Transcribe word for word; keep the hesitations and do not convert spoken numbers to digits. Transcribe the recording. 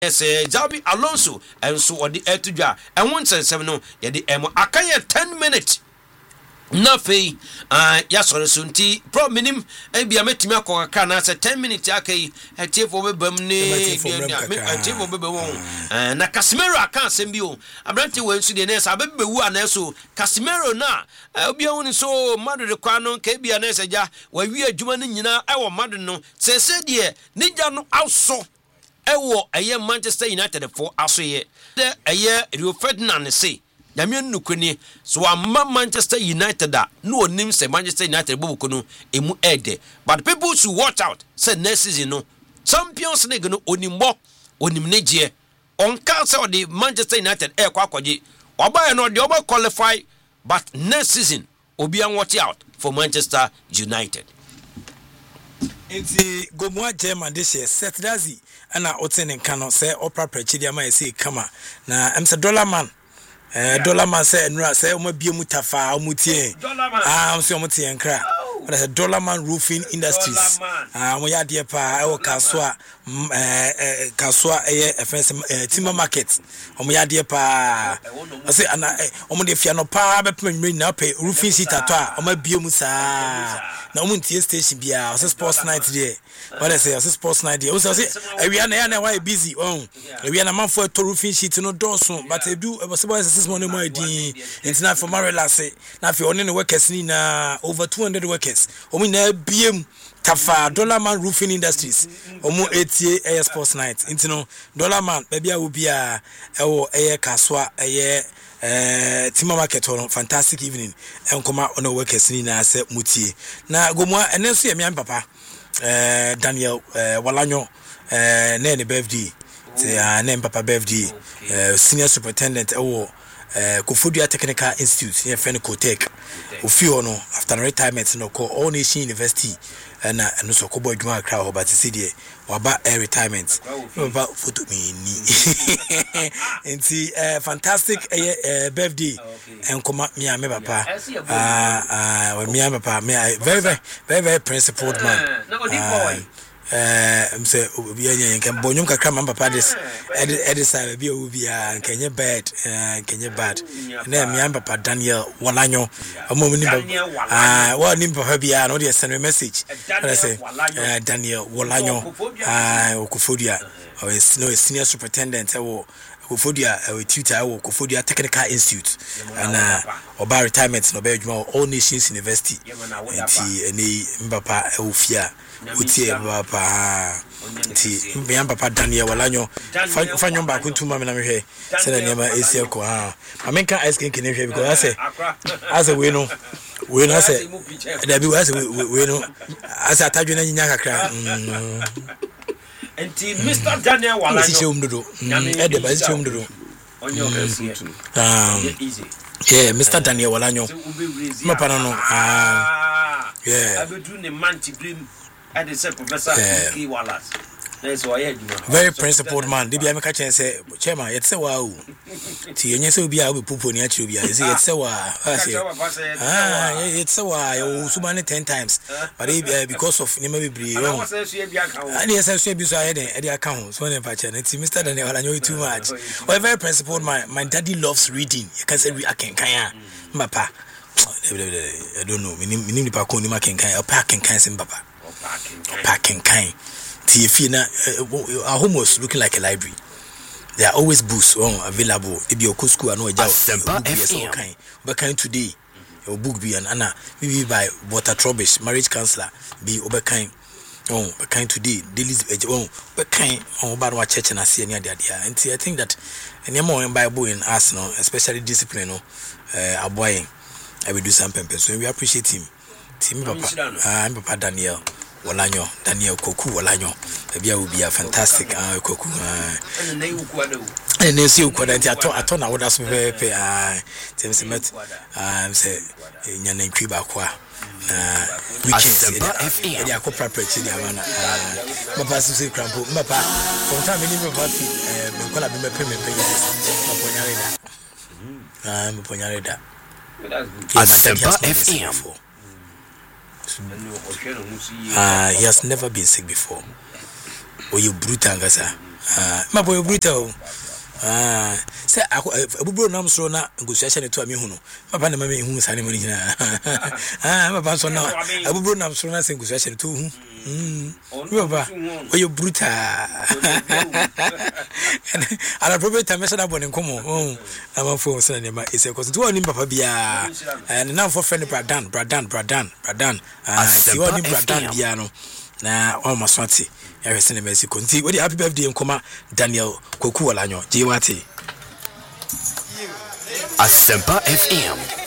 yes Xabi Alonso enso odi etudwa enwo nsensem no ye de emo akanye ten minutes na fei ah ya sore so nti pro minim e bia metimi akokaka na se ten minutes akai etiefo bebam ne etiefo bebewon na Casemiro aka asem bi o abrante wansu de na sa bebewu anaso Casemiro na obia woni so madu de kwa no ka bia na seja wa wi adwuma no nyina e wo madu no sese de nija no awso ewo eye Manchester United for asoye de eye Rio Ferdinand say Yamian Nukuni, so I'm Manchester United. No name say Manchester United Bokuno, emu ede. But people should watch out. Say next season, no champions league no onimbo, onimneje. On cancel the Manchester United air kwakwaji. Oba no the oba qualify, but next season, Obian watch out for Manchester United. It's Gomwa German this year, Seth Dazi, and I Oten and Cano say Opera Prechidia may say, come on. Now, I'm the dollar man. Eh dollar man say nra say o ma bie mutafa o mutie ah o say o mutie nkra but say dollar man roofing industries ah mo ya de pa e o kaso a eh kaso a eh offense timber market o mo ya de pa o say ana o mo de fia no pa be pemnwe na pe roofing sheet ato a o ma bie mu sa na o mo ntie station bia o say sports night there what I say o say sports night there o say awia na ya na why busy oh awia na man for to roofing sheet no doso but e do e say money more di internet for marela say na fi only workers ni na over two hundred workers omo na biem tafa dollar man roofing industries omo eighty air sports night intino dollar man bia obi a ewo air kaswa air eh timber market on fantastic evening enkoma on workers ni na say mutie na gomwa enenso ye mian papa eh Daniel eh Walanyo eh na ne birthday say na papa birthday eh senior superintendent ewo Uh, Kofodia Technical Institute near Fenicotech. Ufio no after retirement no call All Nation University and uh, no so kobo juma crowd but see there waba air retirement about photo me ni and see uh, fantastic uh, birthday and come me and me papa ah uh, me and papa me very very very very principled man uh, eh am say obi anya nkan bonyum kakra man papa this edisa be obi a nkenye bad eh nkenye bad na me am papa Daniel Walanyo amom ni ah wa ni papa bia no dey send a message I say eh Daniel Walanyo ah Kofodia or is no senior superintendent wo Kofodia we tutor wo Kofodia Technical Institute and uh oba retirement no be adwuma All Nations University enti eni mbapa e ofia utie papa ti mbian papa Daniel Walanyo fanyo ba kuntuma me na mehwe se na niam esi ko ha amenka ice cream kene hwe because I say as a we no we no say da bi we say we no as atadwe na nyinya kakra enti Mister Daniel Walanyo si chumdudu e de ba si chumdudu ah yeah Mister Daniel Walanyo mapa no ah yeah abedu ne manti brim at the Professor K Wallace. That's why I do. Very principled man. They be a catch and say, Chairman, it's a wow. Tia, yes, will be a pupu near you. Is it so? Ah, it's a wow. So many ten times, but because of Nimmy Brie, and yes, I should be so ahead at the account. So, it's Mister Daniel, I know you too much. Well, very principled man. My daddy loves reading. You can say, I can, can, Mapa. I don't know. Meaning the Paco Nima can, a pack and can, Papa. Packing kind. T F na our home was looking like a library. There are always books oh, available. If you go school and no job, kind. But kind today, your book be an Anna, maybe by Water Trubbish, marriage counselor, be over kind. Oh, but kind today, daily oh, but kind oh, about what church and I see any idea. And I think that any more in Bible in us, no, especially discipline, no, uh, boy, I will do some pempers. So we appreciate him. Team Papa, I'm Papa Daniel Walanyo, Daniel Koku Walanyo. Maybe I will be a fantastic uh, Koku. And they see you could enter. I told I would ask me pay. I tell me, I'm say, in your name, Quibaqua. Weekends, they are corporate. Papa say, Crampo, Papa, from time in your party, and call up in my payment payments. I'm a Ponareda. Asempa F M. Ah, he has never been sick before. Or you brutal, Gasa. ah ma boy brutal ah say abubro nam so na ngosua ne to ami hu no papa na ma me hu sane mo ni na ah papa so na abubro nam so na se ngosua ne to hu mm papa oyo brutal ala probably time say na bo ne nkomo oh na ma fo so na ma ese ko so ni papa bia and now for friend bradan bradan bradan bradan ah ti woni bradan bia no na o ma swati ya wese ne Mexico nti we happy birthday nkoma Daniel Koku Walanyo Jiwati Asempa F M